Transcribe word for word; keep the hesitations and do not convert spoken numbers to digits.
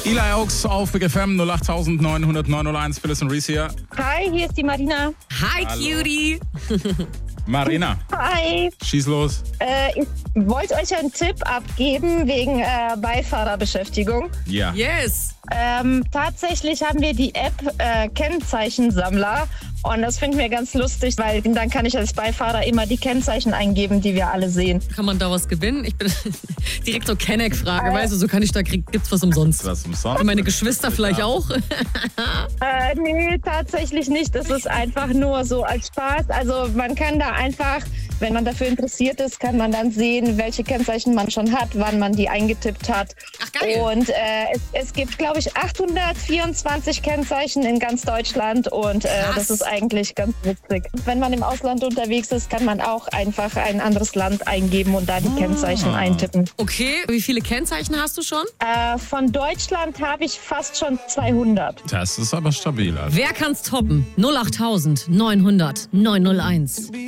Eli Oaks auf Big F M null acht neun null null neun null eins. Phyllis und Reese hier. Hi, hier ist die Marina. Hi, Hallo. Cutie. Marina, Hi. schieß los. Äh, ich wollte euch einen Tipp abgeben wegen äh, Beifahrerbeschäftigung. Ja. Yes. Ähm, tatsächlich haben wir die App äh, Kennzeichensammler und das finden wir ganz lustig, weil dann kann ich als Beifahrer immer die Kennzeichen eingeben, die wir alle sehen. Kann man da was gewinnen? Ich bin direkt so Kenneck-Frage, weißt du, so kann ich da krieg, gibt's was umsonst. Was umsonst? Für meine Geschwister vielleicht auch. Äh, nee, tatsächlich nicht. Das ist einfach nur so als Spaß. Also man kann da einfach, wenn man dafür interessiert ist, kann man dann sehen, welche Kennzeichen man schon hat, wann man die eingetippt hat. Ach, geil. Und äh, es, es gibt, glaube ich, achthundertvierundzwanzig Kennzeichen in ganz Deutschland und äh, Krass. das ist eigentlich ganz witzig. Wenn man im Ausland unterwegs ist, kann man auch einfach ein anderes Land eingeben und da die Kennzeichen eintippen. Okay, wie viele Kennzeichen hast du schon? Äh, von Deutschland habe ich fast schon zweihundert. Das ist aber stabil. Also. Wer kann's toppen? null acht neun null null neun null eins.